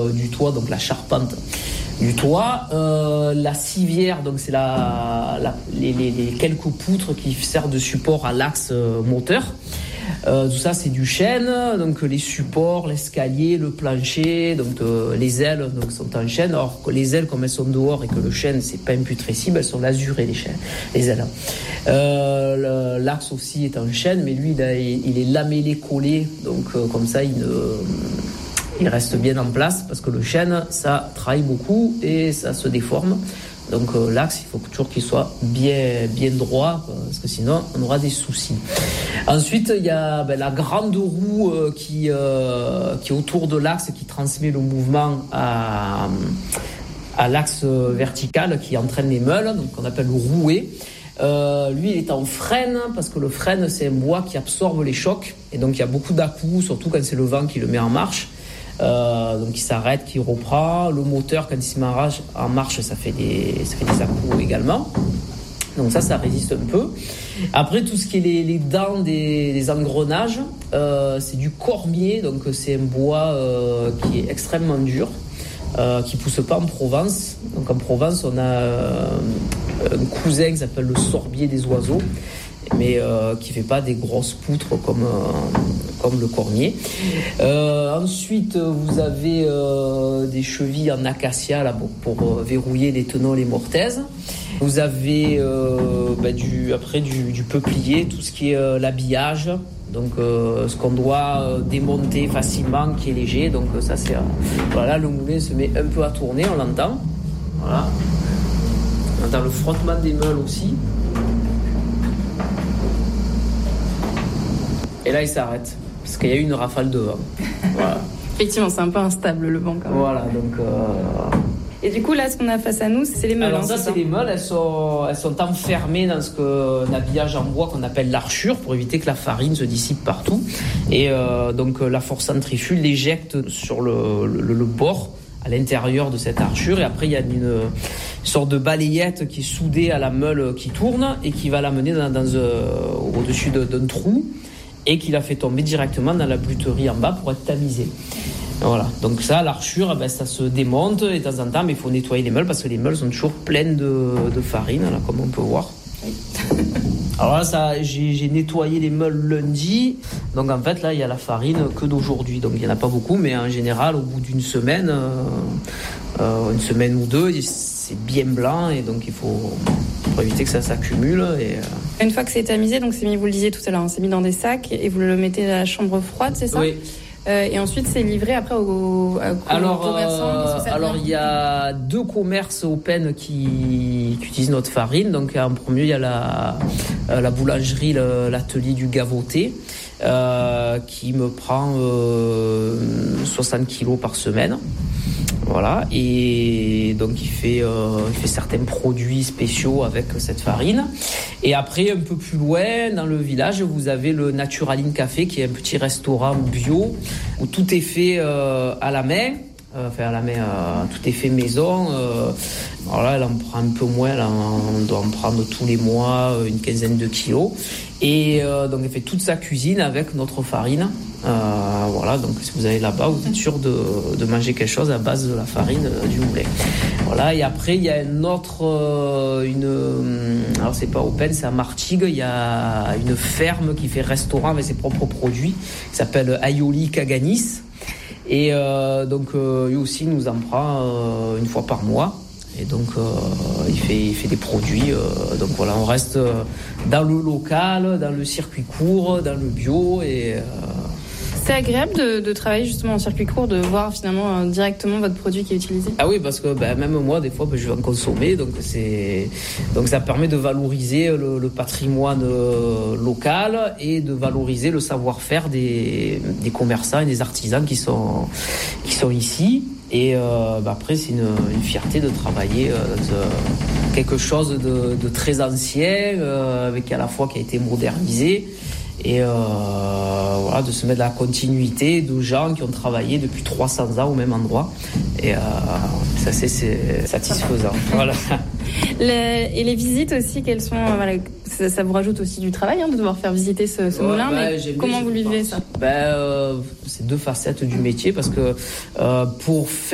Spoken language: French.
du toit, donc la charpente du toit. La civière, donc c'est les quelques poutres qui servent de support à l'axe moteur. Tout ça c'est du chêne, donc les supports, l'escalier, le plancher, donc les ailes donc sont en chêne. Alors que les ailes, comme elles sont dehors et que le chêne c'est pas imputrescible, elles sont lasurées les ailes. L'axe aussi est en chêne, mais lui il est lamellé collé, donc comme ça il reste bien en place, parce que le chêne ça travaille beaucoup et ça se déforme. Donc l'axe, il faut toujours qu'il soit bien droit, parce que sinon on aura des soucis. Ensuite, il y a la grande roue qui est autour de l'axe, qui transmet le mouvement à l'axe vertical, qui entraîne les meules, donc on appelle le rouet. Lui, il est en frêne, parce que le frêne, c'est un bois qui absorbe les chocs, et donc il y a beaucoup d'à-coups, surtout quand c'est le vent qui le met en marche. Donc il s'arrête, qui reprend. Le moteur, quand il se met en marche, ça fait des à-coups également. Donc ça résiste un peu. Après, tout ce qui est les dents des engrenages, c'est du cormier, donc c'est un bois qui est extrêmement dur, qui pousse pas en Provence. Donc en Provence, on a un cousin qui s'appelle le sorbier des oiseaux, mais qui fait pas des grosses poutres comme le cormier. Ensuite, vous avez des chevilles en acacia là, pour verrouiller les tenons, les mortaises. Vous avez du peuplier, tout ce qui est l'habillage, donc ce qu'on doit démonter facilement, qui est léger. Donc ça c'est voilà, le moulin se met un peu à tourner, on l'entend. Voilà. On entend le frottement des meules aussi. Et là il s'arrête, parce qu'il y a eu une rafale de vent. Voilà. Effectivement, c'est un peu instable le vent quand même. Voilà, donc... Et du coup, là, ce qu'on a face à nous, c'est les meules. Alors ça, c'est les meules. Elles sont enfermées dans un habillage en bois qu'on appelle l'archure, pour éviter que la farine se dissipe partout. Et donc la force centrifuge l'éjecte sur le bord, à l'intérieur de cette archure. Et après, il y a une sorte de balayette qui est soudée à la meule qui tourne et qui va l'amener au-dessus d'un trou, et qui la fait tomber directement dans la bluterie en bas pour être tamisée. Voilà, donc ça, l'archure, ça se démonte et de temps en temps, mais il faut nettoyer les meules, parce que les meules sont toujours pleines de farine, là, comme on peut voir. Oui. Alors là, j'ai nettoyé les meules lundi, donc en fait là il y a la farine que d'aujourd'hui, donc il n'y en a pas beaucoup, mais en général au bout d'une semaine, une semaine ou deux, c'est bien blanc, et donc il faut pour éviter que ça s'accumule. Une fois que c'est tamisé, donc c'est mis, vous le disiez tout à l'heure, c'est mis dans des sacs et vous le mettez à la chambre froide, c'est ça ? Oui. Et ensuite, c'est livré après aux commerçants. Alors, il y a 2 commerces open qui utilisent notre farine. Donc, en premier, il y a la boulangerie, l'atelier du Gavoté, qui me prend 60 kilos par semaine. Voilà, et donc il fait certains produits spéciaux avec cette farine. Et après, un peu plus loin, dans le village, vous avez le Naturaline Café, qui est un petit restaurant bio où tout est fait à la main. Tout est fait maison. Alors là, elle en prend un peu moins. Là, on doit en prendre tous les mois une quinzaine de kilos. Et donc, elle fait toute sa cuisine avec notre farine. Voilà, donc si vous allez là-bas, vous êtes sûr de manger quelque chose à base de la farine du moulin. Voilà, et après, il y a un autre, alors c'est pas Open, c'est à Martigues, il y a une ferme qui fait restaurant avec ses propres produits, qui s'appelle Aioli Caganis. Et donc, lui aussi nous en prend une fois par mois. Et donc, il fait des produits. Donc voilà, on reste dans le local, dans le circuit court, dans le bio. C'est agréable de travailler justement en circuit court, de voir finalement directement votre produit qui est utilisé. Ah oui, parce que même moi, des fois, je vais en consommer. Donc ça permet de valoriser le patrimoine local et de valoriser le savoir-faire des commerçants et des artisans qui sont ici. Et après, c'est une fierté de travailler dans quelque chose de très ancien, avec à la fois qui a été modernisé. Et voilà, de se mettre dans la continuité de gens qui ont travaillé depuis 300 ans au même endroit. Et ça, c'est satisfaisant. Voilà. Et les visites aussi, quelles sont, ça vous rajoute aussi du travail de devoir faire visiter ce moulin, mais comment vous vivez ça ? C'est 2 facettes du métier, parce que pour faire